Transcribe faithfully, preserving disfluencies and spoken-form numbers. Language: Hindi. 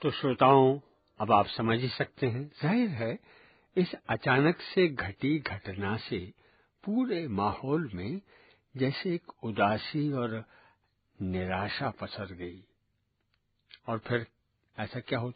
तो श्रोताओं, अब आप समझ ही सकते हैं, जाहिर है इस अचानक से घटी घटना से पूरे माहौल में जैसे एक उदासी और निराशा पसर गई। और फिर ऐसा क्या होता